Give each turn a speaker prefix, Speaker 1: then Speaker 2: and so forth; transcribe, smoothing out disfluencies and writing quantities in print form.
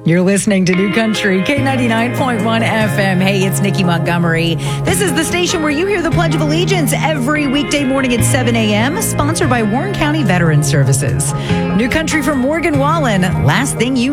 Speaker 1: You're listening to New Country, K99.1 FM. Hey, it's Nikki Montgomery. This is the station where you hear the Pledge of Allegiance every weekday morning at 7 a.m., sponsored by Warren County Veteran Services. New Country from Morgan Wallen. Last thing you